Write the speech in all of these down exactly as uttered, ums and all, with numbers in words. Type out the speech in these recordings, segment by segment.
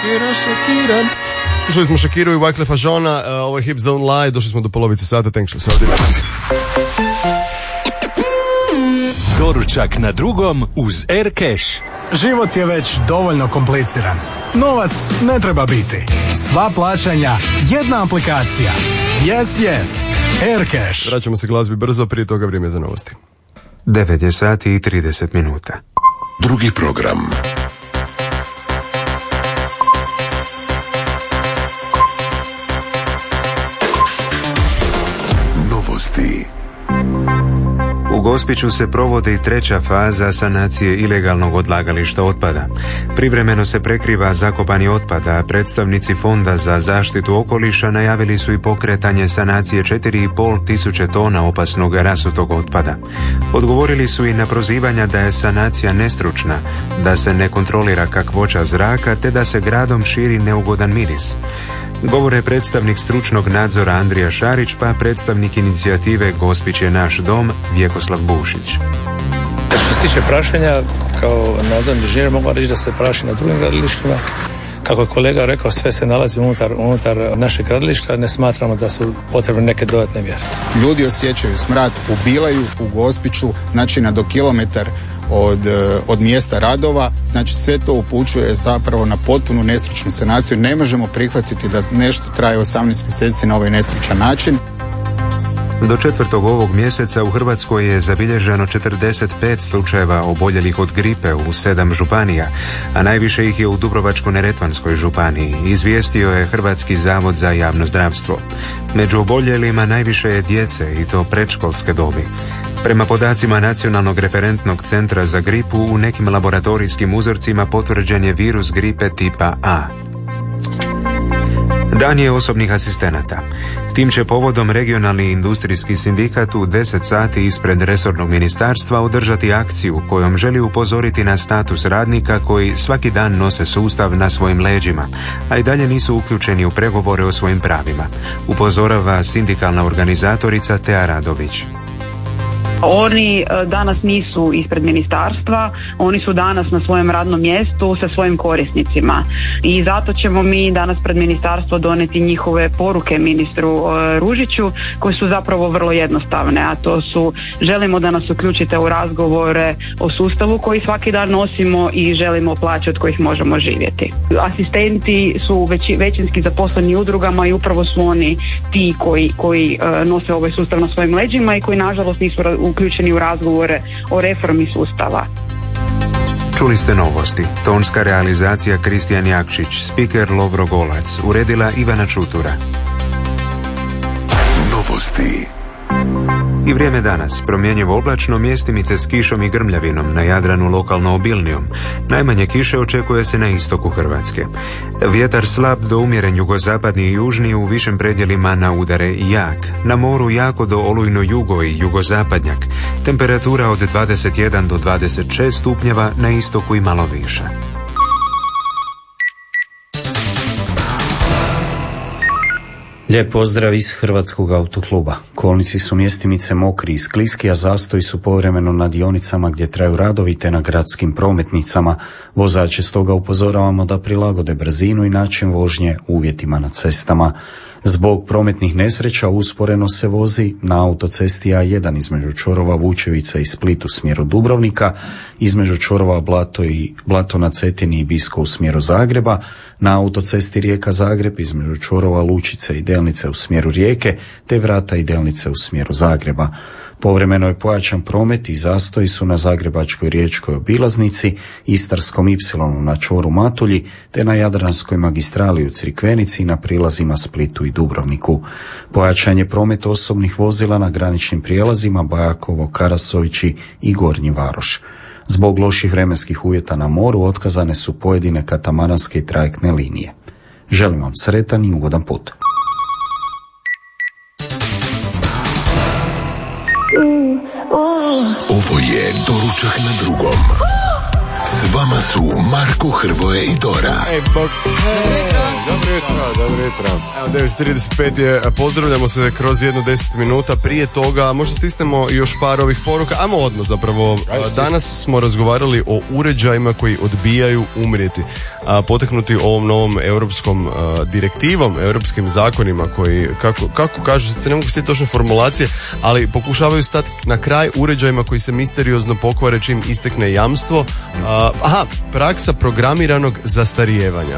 Shakira, Shakiran. Slušali smo Shakiru i Wyclefa Jeana, uh, ovo je Hips Don't Lie, došli smo do polovice sata, tank što se ovdje. Doručak na drugom uz Aircash. Život je već dovoljno kompliciran. Novac ne treba biti. Sva plaćanja, jedna aplikacija. Yes, yes. Aircash. Vraćamo se glazbi brzo, prije toga vrijeme za novosti. devet je sati i trideset minuta. Drugi program. Novosti. U Gospiću se provodi treća faza sanacije ilegalnog odlagališta otpada. Privremeno se prekriva zakopani otpad, a predstavnici Fonda za zaštitu okoliša najavili su i pokretanje sanacije četiri i pol tisuće tona opasnog rasutog otpada. Odgovorili su i na prozivanja da je sanacija nestručna, da se ne kontrolira kakvoća zraka te da se gradom širi neugodan miris. Govore predstavnik stručnog nadzora Andrija Šarić, pa predstavnik inicijative Gospić je naš dom Vjekoslav Bušić. Što se tiče prašenja, kao nadzorni inženjer mogu reći da se praši na drugim gradilištima. Kako je kolega rekao, sve se nalazi unutar, unutar našeg gradilišta, ne smatramo da su potrebne neke dodatne mjere. Ljudi osjećaju smrad u Bilaju, u Gospiću, znači na do kilometar od, od mjesta radova, znači sve to upućuje zapravo na potpunu nestručnu sanaciju. Ne možemo prihvatiti da nešto traje osamnaest mjeseci na ovaj nestručan način. Do četvrtog ovog mjeseca u Hrvatskoj je zabilježeno četrdeset pet slučajeva oboljelih od gripe u sedam županija, a najviše ih je u Dubrovačko-neretvanskoj županiji, izvijestio je Hrvatski zavod za javno zdravstvo. Među oboljelima najviše je djece, i to predškolske dobi. Prema podacima Nacionalnog referentnog centra za gripu, u nekim laboratorijskim uzorcima potvrđen je virus gripe tipa A. Dan je osobnih asistenata. Tim će povodom regionalni industrijski sindikat u deset sati ispred resornog ministarstva održati akciju kojom želi upozoriti na status radnika koji svaki dan nose sustav na svojim leđima, a i dalje nisu uključeni u pregovore o svojim pravima, upozorava sindikalna organizatorica Tea Radović. Oni danas nisu ispred ministarstva, oni su danas na svojem radnom mjestu sa svojim korisnicima i zato ćemo mi danas pred ministarstvo doneti njihove poruke ministru Ružiću, koje su zapravo vrlo jednostavne, a to su: želimo da nas uključite u razgovore o sustavu koji svaki dan nosimo i želimo plaće od kojih možemo živjeti. Asistenti su veći, većinski zaposleni udrugama i upravo su oni ti koji, koji nose ovaj sustav na svojim leđima i koji nažalost nisu uključeni u razgovore o reformi sustava. Čuli ste novosti. Tonska realizacija Kristijan Jakšić, spiker Lovro Golac, uredila Ivana Čutura. Novosti. I vrijeme danas, promjenjivo oblačno, mjestimice s kišom i grmljavinom, na Jadranu lokalno obilnijom. Najmanje kiše očekuje se na istoku Hrvatske. Vjetar slab do umjeren jugozapadni i južni, u višim predjelima na udare i jak. Na moru jako do olujno jugo i jugozapadnjak. Temperatura od dvadeset jedan do dvadeset šest stupnjeva, na istoku i malo više. Lijep pozdrav iz Hrvatskog autokluba. Kolnici su mjestimice mokri i skliski, a zastoji su povremeno na dionicama gdje traju radovi te na gradskim prometnicama. Vozače stoga upozoravamo da prilagode brzinu i način vožnje uvjetima na cestama. Zbog prometnih nesreća usporeno se vozi na autocesti A jedan između čvorova Vučevica i Split u smjeru Dubrovnika, između čvorova Blato i Blato na Cetini i Bisko u smjeru Zagreba, na autocesti Rijeka-Zagreb između čvorova Lučice i Delnice u smjeru Rijeke, te Vrata i Delnice u smjeru Zagreba. Povremeno je pojačan promet i zastoji su na Zagrebačkoj riječkoj obilaznici, Istarskom ipsilonu na čvoru Matulji, te na Jadranskoj magistrali u Crikvenici i na prilazima Splitu i Dubrovniku. Pojačan je promet osobnih vozila na graničnim prijelazima Bajakovo, Karasovići i Gornji Varoš. Zbog loših vremenskih uvjeta na moru otkazane su pojedine katamaranske i trajektne linije. Želim vam sretan i ugodan put. Ovo je Doručak na drugom. S vama su Marko, Hrvoje i Dora. Ej, bok. Dobro jutro, dobro jutro. Evo, devet trideset pet je, pozdravljamo se kroz jedno deset minuta. Prije toga, možda stisnemo još par ovih poruka. Ajmo odmah zapravo. Danas smo razgovarali o uređajima koji odbijaju umrijeti. A, poteknuti ovom novom europskom a, direktivom, europskim zakonima koji, kako, kako kažu, se ne mogu sjetiti točne formulacije, ali pokušavaju stati na kraj uređajima koji se misteriozno pokvare čim istekne jamstvo. A, aha, praksa programiranog zastarijevanja.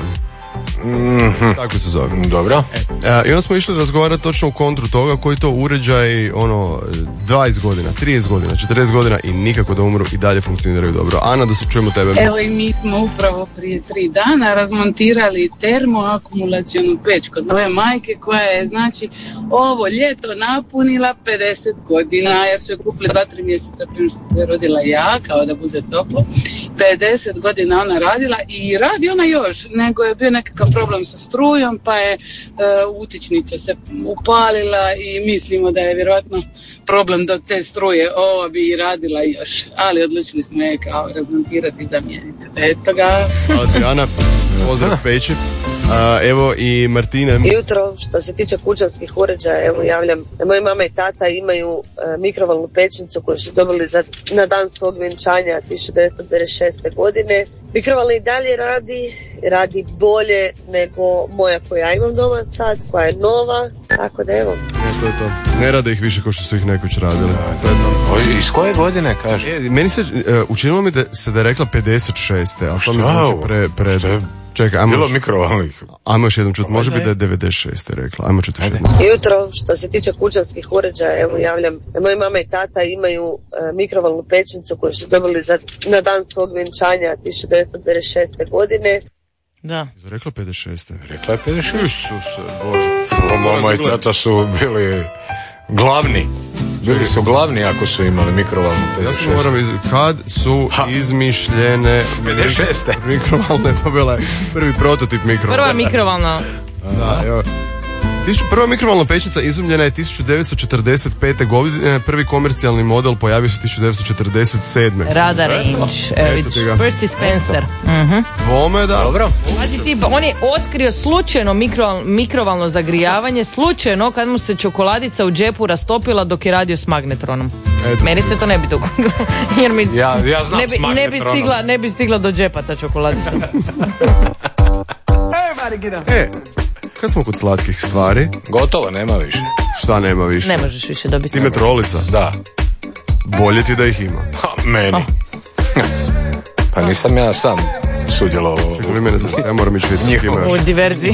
Mm-hmm. Tako se zove. Dobro. E, I onda smo išli razgovarati točno u kontru toga koji to uređaj, ono, dvadeset godina, trideset godina, četrdeset godina i nikako da umru i dalje funkcioniraju dobro. Ana, da se čujemo tebe. Evo i mi smo upravo prije tri dana razmontirali termoakumulacionu peć kod moje majke koja je, znači, ovo ljeto napunila pedeset godina, jer su je kupili dva, tri mjeseca prije što se rodila ja, kao da bude toplo. pedeset godina ona radila i radi ona još, nego je bio nekakav problem sa strujom, pa je e, utičnica se upalila i mislimo da je vjerojatno problem do te struje, ova bi i radila još, ali odlučili smo je kao razmontirati i zamijeniti. Eto ga. Adriana, pozdrav peći. A, evo i Martina. Jutro, što se tiče kućanskih uređaja, evo javljam, moja mama i tata imaju e, mikrovalnu pećnicu koju su dobili za, na dan svog vjenčanja tisuću devetsto devedeset šeste. godine. Mikrovalna i dalje radi, radi bolje nego moja koja ja imam doma sad, koja je nova, tako da evo. Ne, to je to. Ne rade ih više kao što su ih nekoć radili. O, iz koje godine kaže? E, meni se uh, učinilo mi da se da je rekla pedeset šeste, a to mi znači pre... pre... Čekaj, ajmo bilo još, mikrovalnih. Ajmo još jednom čuti, može biti da je devedeset šeste rekla, ajmo čuti još jednom. Jutro, što se tiče kućanskih uređaja, evo javljam, moja mama i tata imaju e, mikrovalnu pećnicu koju su dobili za, na dan svog vjenčanja tisuću devetsto devedeset šeste. godine. Da. Rekla pedeset šeste. Rekla je pedeset šeste. Isuse Bože. O, mama i tata su bili glavni. Bili su glavni ako su imali mikrovalnu pedeset šeste. Ja se moram iz... Kad su ha. izmišljene pedeset šeste. mikrovalne, to bila prvi prototip mikrovalne. Prva mikrovalna. Da, evo. Prva mikrovalna pećnica izumljena je tisuću devetsto četrdeset pete. godine, prvi komercijalni model pojavio se tisuću devetsto četrdeset sedme. Rada Range, Percy Spencer. Uh-huh. Dvome, da. Dobro. Pazi ti, on je otkrio slučajno mikro, mikrovalno zagrijavanje, slučajno kad mu se čokoladica u džepu rastopila dok je radio s magnetronom. Eto. Meni se to ne bi dogodilo. Jer mi ja, ja znam ne bi, s magnetronom. Ne bi, stigla, ne bi stigla do džepa ta čokoladica. E, kad smo kod slatkih stvari... Gotovo, nema više. Šta nema više? Ne možeš više dobiti. Ti metrolica? Da. Bolje ti da ih ima. Ha, meni. Oh. Pa nisam ja sam sudjelovao. Čekaj, vi mene za ja moram ići vidjeti. U diverziji.